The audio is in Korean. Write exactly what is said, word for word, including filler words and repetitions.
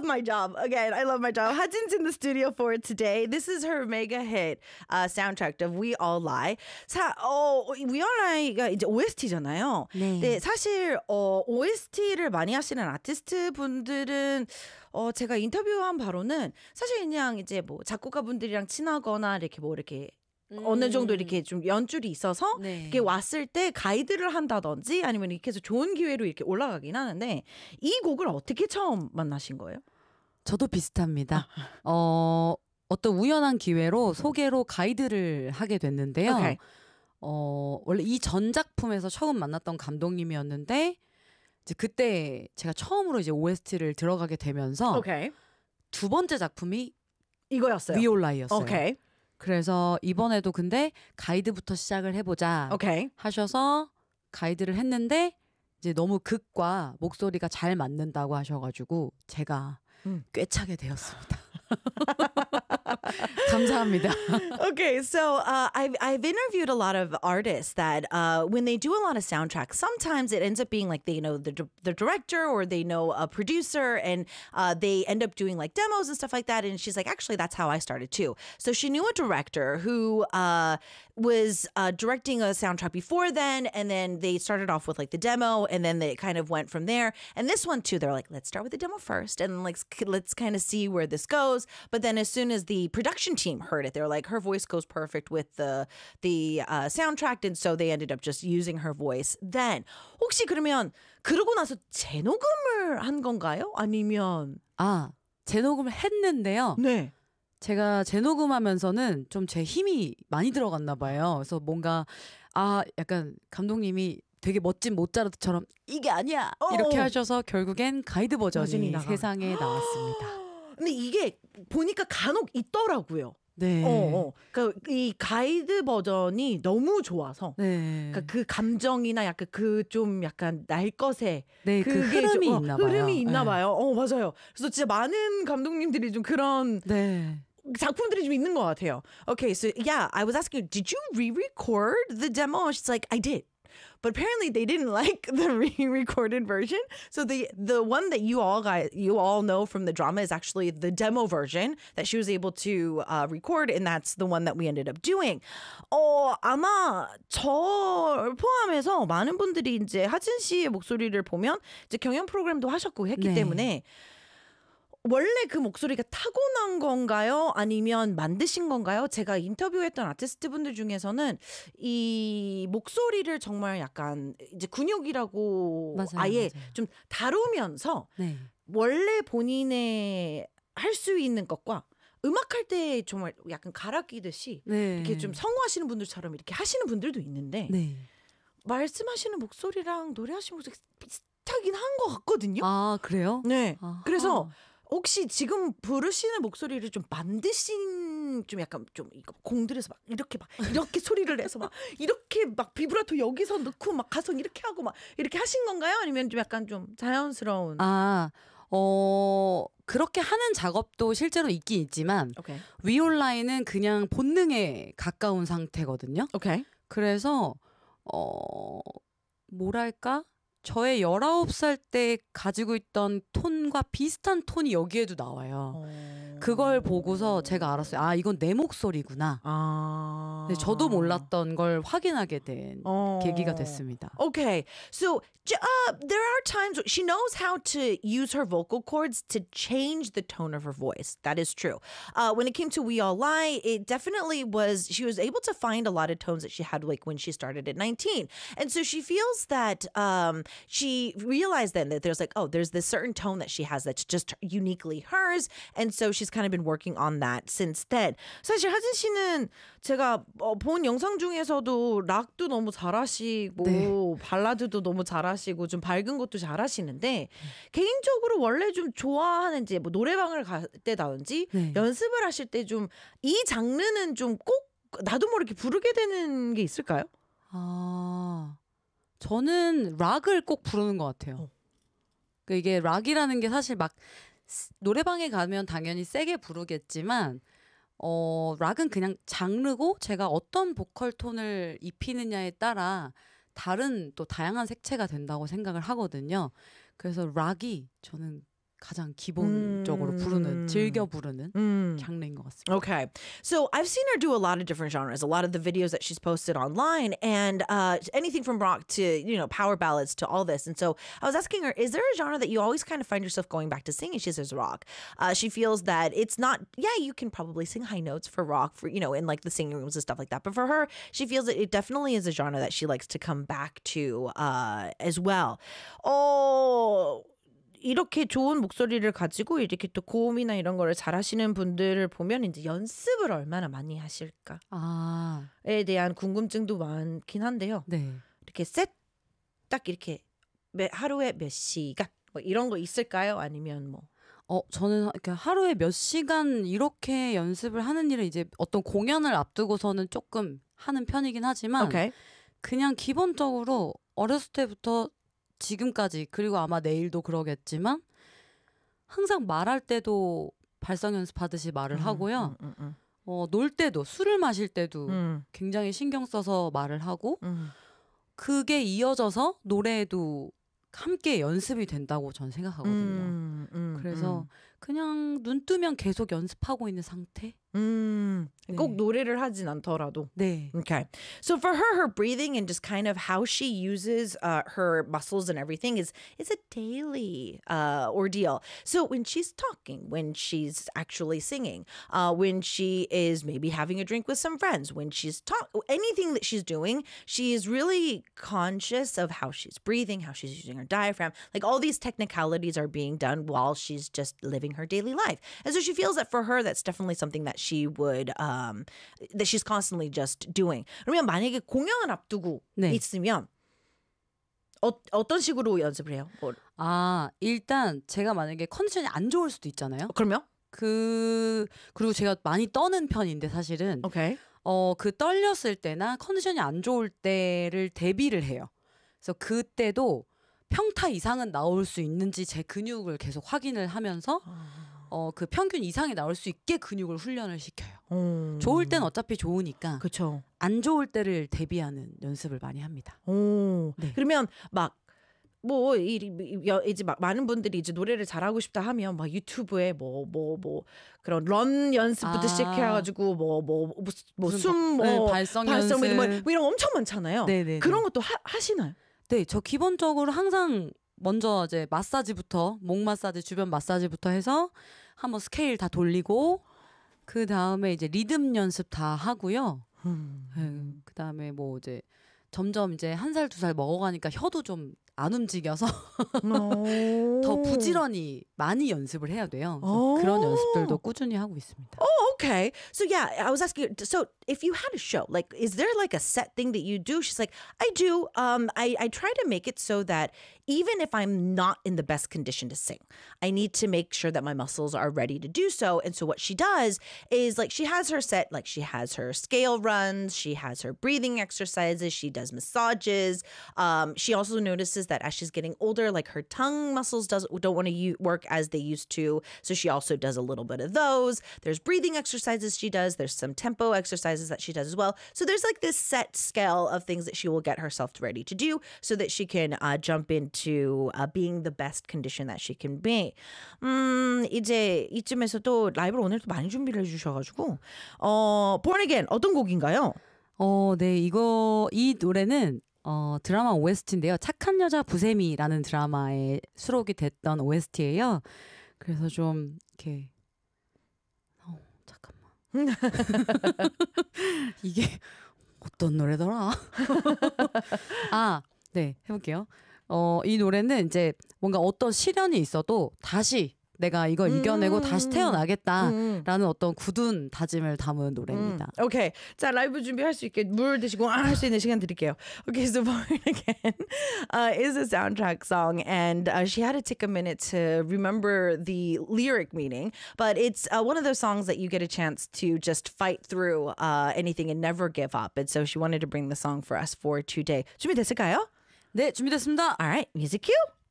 love my job. Again, I love my job. 하진's in the studio for it today. This is her mega hit uh, soundtrack of We All Lie. 사, 어, We All Lie가 이제 오에스티잖아요. 네. 네, 사실 어, 오에스티를 많이 하시는 아티스트 분들은 어, 제가 인터뷰한 바로는 사실 그냥 이제 뭐 작곡가분들이랑 친하거나 이렇게 뭐 이렇게 음. 어느 정도 이렇게 좀 연줄이 있어서 네. 이렇게 왔을 때 가이드를 한다든지 아니면 이렇게 해서 좋은 기회로 이렇게 올라가긴 하는데 이 곡을 어떻게 처음 만나신 거예요? 저도 비슷합니다. 어, 어떤 우연한 기회로 소개로 가이드를 하게 됐는데요. Okay. 어, 원래 이 전 작품에서 처음 만났던 감독님이었는데 이제 그때 제가 처음으로 이제 오에스티를 들어가게 되면서 Okay. 두 번째 작품이 이거였어요. We All Lie였어요. Okay. 그래서 이번에도 근데 가이드부터 시작을 해보자 Okay. 하셔서 가이드를 했는데 이제 너무 극과 목소리가 잘 맞는다고 하셔가지고 제가 음. 꿰차게 되었습니다. 감사합니다. Okay, so uh, I've I've interviewed a lot of artists that uh, when they do a lot of soundtracks, sometimes it ends up being like they know the di- the director or they know a producer, and uh, they end up doing like demos and stuff like that. And she's like, actually, that's how I started too. So she knew a director who uh, was uh, directing a soundtrack before then, and then they started off with like the demo, and then they kind of went from there. And this one too, they're like, let's start with the demo first, and like let's kind of see where this goes. But then as soon as the production team heard it, they were like, her voice goes perfect with the the uh, soundtrack, and so they ended up just using her voice. Then 혹시 그러면 그러고 나서 재녹음을 한 건가요? 아니면 아, 재녹음을 했는데요. 네. 제가 재녹음하면서는 좀 제 힘이 많이 들어갔나 봐요. 그래서 뭔가 아 약간 감독님이 되게 멋진 모차르트처럼 이게 아니야 이렇게 어. 하셔서 결국엔 가이드 버전이 버전이 나가. 세상에 나왔습니다. 근데 이게 보니까 간혹 있더라고요. 네. 어, 어. 그러니까 이 가이드 버전이 너무 좋아서. 네. 그러니까 그 감정이나 약간 그 좀 약간 날 것에 네, 그 그게 흐름이 좀, 어, 있나 봐요. 흐름이 있나 네. 봐요. 어, 맞아요. 그래서 진짜 많은 감독님들이 좀 그런 네. 작품들이 좀 있는 것 같아요. Okay, so yeah, I was asking her, did you re-record the demo? She's like, I did. But apparently they didn't like the re-recorded version. So the the one that you all guys you all know from the drama is actually the demo version that she was able to uh, record, and that's the one that we ended up doing. 어 아마 저 포함해서 많은 분들이 이제 하진 씨의 목소리를 보면 이제 경연 프로그램도 하셨고 했기 네. 때문에. 원래 그 목소리가 타고난 건가요? 아니면 만드신 건가요? 제가 인터뷰했던 아티스트 분들 중에서는 이 목소리를 정말 약간 이제 근육이라고 맞아요, 아예 맞아요. 좀 다루면서 네. 원래 본인의 할 수 있는 것과 음악할 때 정말 약간 갈아 끼듯이 네. 이렇게 좀 성우하시는 분들처럼 이렇게 하시는 분들도 있는데 네. 말씀하시는 목소리랑 노래하시는 목소리 비슷하긴 한 것 같거든요. 아, 그래요? 네. 아하. 그래서 혹시 지금 부르시는 목소리를 좀 만드신 좀 약간 좀 이거 공들여서 막 이렇게 막 이렇게 소리를 내서 막 이렇게 막 비브라토 여기서 넣고 막 가서 이렇게 하고 막 이렇게 하신 건가요? 아니면 좀 약간 좀 자연스러운? 아, 어, 그렇게 하는 작업도 실제로 있긴 있지만 오케이. 위올라인은 그냥 본능에 가까운 상태거든요. 오케이. 그래서 어, 뭐랄까? 저의 열아홉 살 때 가지고 있던 톤과 비슷한 톤이 여기에도 나와요. 어... 그걸 보고서 제가 알았어요. 아, 이건 내 목소리구나. 아. 근데 저도 몰랐던 걸 확인하게 된 어... 계기가 됐습니다. Okay, so uh, there are times she knows how to use her vocal cords to change the tone of her voice. That is true. Uh, when it came to We All Lie, it definitely was. She was able to find a lot of tones that she had like when she started at nineteen, and so she feels that um, she realized then that there's like, oh, there's this certain tone that she has that's just uniquely hers, and so she's kind of been working on that since then. 사실 하진 씨는 제가 어, 본 영상 중에서도 락도 너무 잘하시고 네. 발라드도 너무 잘하시고 좀 밝은 것도 잘하시는데 개인적으로 원래 좀 좋아하는 이제 뭐 노래방을 갈 때다든지 네. 연습을 하실 때 좀 이 장르는 좀 꼭 나도 모르게 부르게 되는 게 있을까요? 아, 저는 락을 꼭 부르는 것 같아요. 어. 그 이게 락이라는 게 사실 막 노래방에 가면 당연히 세게 부르겠지만 어, 락은 그냥 장르고 제가 어떤 보컬 톤을 입히느냐에 따라 다른 또 다양한 색채가 된다고 생각을 하거든요. 그래서 락이 저는 가장 기본적으로 음. 부르는, 즐겨 부르는 Mm. 장르인 것 같습니다. Okay. So I've seen her do a lot of different genres, a lot of the videos that she's posted online, and uh, anything from rock to, you know, power ballads to all this. And so I was asking her, is there a genre that you always kind of find yourself going back to singing? She says rock. Uh, she feels that it's not, yeah, you can probably sing high notes for rock, for, you know, in like the singing rooms and stuff like that. But for her, she feels that it definitely is a genre that she likes to come back to uh, as well. Oh, 이렇게 좋은 목소리를 가지고 이렇게 또 고음이나 이런 거를 잘하시는 분들을 보면 이제 연습을 얼마나 많이 하실까에 아, 대한 궁금증도 많긴 한데요. 네. 이렇게 셋 딱 이렇게 매, 하루에 몇 시간 뭐 이런 거 있을까요? 아니면 뭐 어, 저는 이렇게 하루에 몇 시간 이렇게 연습을 하는 일은 이제 어떤 공연을 앞두고서는 조금 하는 편이긴 하지만 오케이. 그냥 기본적으로 어렸을 때부터 지금까지 그리고 아마 내일도 그러겠지만 항상 말할 때도 발성 연습하듯이 말을 하고요. 음, 음, 어, 놀 때도 술을 마실 때도 음, 굉장히 신경 써서 말을 하고 음. 그게 이어져서 노래에도 함께 연습이 된다고 전 생각하거든요. 음, 음, 그래서 그냥 눈 뜨면 계속 연습하고 있는 상태? 음, 네. 꼭 노래를 하진 않더라도. 네. Okay. So for her, her breathing and just kind of how she uses uh, her muscles and everything is is a daily uh, ordeal. So when she's talking, when she's actually singing, uh, when she is maybe having a drink with some friends, when she's talk, anything that she's doing, she is really conscious of how she's breathing, how she's using her diaphragm. Like all these technicalities are being done while she's just living her daily life. And so she feels that for her, that's definitely something that she would um, that she's constantly just doing. 그러면 만약에 공연을 앞두고 네. 있으면 어, 어떤 식으로 연습을 해요? 뭐, 아, 일단 제가 만약에 컨디션이 안 좋을 수도 있잖아요. 그러면? 그 그리고 제가 많이 떠는 편인데 사실은 오케이. 어, 그 떨렸을 때나 컨디션이 안 좋을 때를 대비를 해요. 그래서 그때도 평타 이상은 나올 수 있는지 제 근육을 계속 확인을 하면서 어, 그 평균 이상이 나올 수 있게 근육을 훈련을 시켜요. 음. 좋을 땐 어차피 좋으니까 그렇죠. 안 좋을 때를 대비하는 연습을 많이 합니다. 오. 네. 그러면 막 뭐 이제 막 많은 분들이 이제 노래를 잘하고 싶다 하면 막 유튜브에 뭐 뭐 뭐 그런 런 연습부터 아. 시작해가지고 뭐 뭐 뭐 무슨 숨 네, 뭐 발성 발성 뭐, 연습. 뭐 이런 거 엄청 많잖아요. 네네네. 그런 것도 하, 하시나요? 네, 저 기본적으로 항상 먼저 이제 마사지부터 목 마사지, 주변 마사지부터 해서 한번 스케일 다 돌리고 그 다음에 이제 리듬 연습 다 하고요. 음. 네, 그 다음에 뭐 이제 점점 이제 한 살 두 살 먹어가니까 혀도 좀 안 움직여서 더 부지런히 많이 연습을 해야 돼요. 그래서 그런 연습들도 꾸준히 하고 있습니다. Okay. So yeah, I was asking you, so if you had a show, like is there like a set thing that you do? She's like, I do. Um I, I try to make it so that even if I'm not in the best condition to sing, I need to make sure that my muscles are ready to do so. And so what she does is like she has her set, like she has her scale runs, she has her breathing exercises, she does massages. Um, she also notices that as she's getting older, like her tongue muscles does, don't want to u- work as they used to. So she also does a little bit of those. There's breathing exercises she does. There's some tempo exercises that she does as well. So there's like this set scale of things that she will get herself ready to do so that she can uh, jump into uh, being the best condition that she can be. 음, 이제 이쯤에서 또 라이브를 오늘 또 많이 준비를 해주셔가지고 어, Born Again 어떤 곡인가요? 어, 네, 이거 이 노래는 어, 드라마 오에스티인데요. 착한 여자 부세미라는 드라마에 수록이 됐던 오에스티예요. 그래서 좀 이렇게 어, 잠깐만. 이게 어떤 노래더라? 아, 네, 해볼게요. 어, 이 노래는 이제 뭔가 어떤 시련이 있어도 다시 내가 이걸 이겨내고 음. 다시 태어나겠다라는 음. 어떤 굳은 다짐을 담은 노래입니다. 음, 오케이. 자, 라이브 준비할 수 있게 물 드시고 아, 할 수 있는 시간 드릴게요. Okay, so Born Again uh, is a soundtrack song, and uh, she had to take a minute to remember the lyric meaning, but it's uh, one of those songs that you get a chance to just fight through uh, anything and never give up. And so she wanted to bring the song for us for today. 준비됐을까요? 네, 준비됐습니다. All right, music cue.